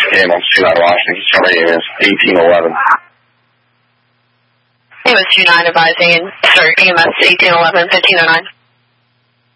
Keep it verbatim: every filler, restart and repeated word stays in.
A M S two nine Washington. Discovery A M S eighteen eleven. A M S two nine advising, and sorry, A M S eighteen eleven, fifteen oh nine.